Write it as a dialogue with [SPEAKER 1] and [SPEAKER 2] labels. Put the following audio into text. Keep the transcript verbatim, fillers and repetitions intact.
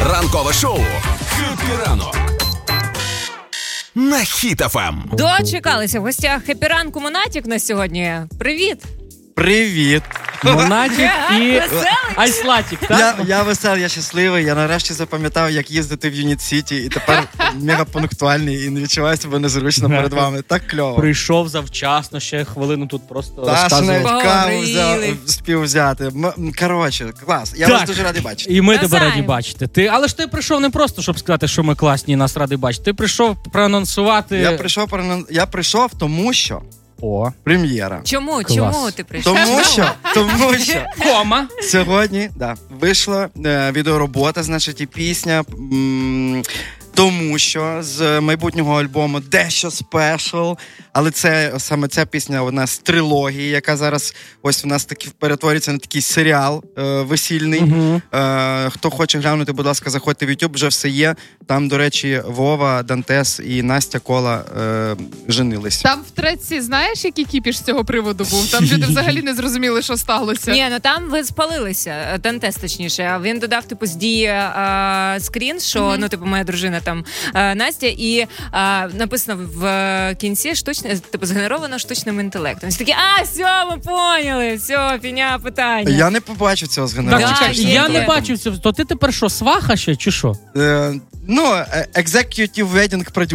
[SPEAKER 1] Ранкове шоу «Хеппі ранок» на Хіт еф ем.
[SPEAKER 2] Дочекалися в гостях «Хеппі ранку» Монатік на сьогодні. Привіт!
[SPEAKER 3] Привіт!
[SPEAKER 4] Монатік і
[SPEAKER 2] Веселий.
[SPEAKER 4] Айслатік, так?
[SPEAKER 3] Я, я веселий, я щасливий, я нарешті запам'ятав, як їздити в Юніт Сіті, і тепер мега пунктуальний і не відчуваю себе незручно перед вами. Так кльово.
[SPEAKER 4] Прийшов завчасно, ще хвилину тут просто
[SPEAKER 3] Та що навіть
[SPEAKER 4] розказував.
[SPEAKER 3] каву взяв,
[SPEAKER 2] Поговорили.
[SPEAKER 3] спів взяти. М- Коротше, клас. Я
[SPEAKER 4] Так.
[SPEAKER 3] вас дуже радий бачити.
[SPEAKER 4] І ми тебе
[SPEAKER 2] Навзаєм.
[SPEAKER 4] раді бачити. Ти, але ж ти прийшов не просто, щоб сказати, що ми класні і нас раді бачити. Ти прийшов проанонсувати...
[SPEAKER 3] Я прийшов, перенон- я прийшов, тому що
[SPEAKER 4] О,
[SPEAKER 3] прем'єра.
[SPEAKER 2] Чому?
[SPEAKER 4] Клас.
[SPEAKER 2] Чому ти прийшов?
[SPEAKER 3] Тому що, тому що
[SPEAKER 4] кома.
[SPEAKER 3] сьогодні да, вийшла е, відеоробота, значить, і пісня. М- Тому що з майбутнього альбому дещо спешл, але це саме ця пісня одна з трилогії, яка зараз ось у нас таки перетворюється на такий серіал е, весільний.
[SPEAKER 4] Угу.
[SPEAKER 3] Е, хто хоче глянути, будь ласка, заходьте в YouTube, вже все є. Там, до речі, Вова, Дантес і Настя Кола е, женились.
[SPEAKER 5] Там в треці, знаєш, який кіпіш з цього приводу був? Там люди взагалі не зрозуміли, що сталося.
[SPEAKER 2] Ні, ну там ви спалилися, Дантес точніше. А він додав, типу, з дії а, скрін, що,
[SPEAKER 5] Мгм.
[SPEAKER 2] ну, типу, моя дружина там а, Настя, і а, написано в кінці штучне, типу, згенеровано штучним інтелектом. Всі такі, а, все, ми поняли, все, фіня, питання.
[SPEAKER 3] Я не побачив цього з
[SPEAKER 4] Так,
[SPEAKER 3] генералом.
[SPEAKER 2] Да,
[SPEAKER 4] чекай,
[SPEAKER 2] є,
[SPEAKER 4] я
[SPEAKER 2] є.
[SPEAKER 4] не бачив цього. То ти тепер що, сваха ще, чи що?
[SPEAKER 3] Е, ну, Executive Wedding Producer.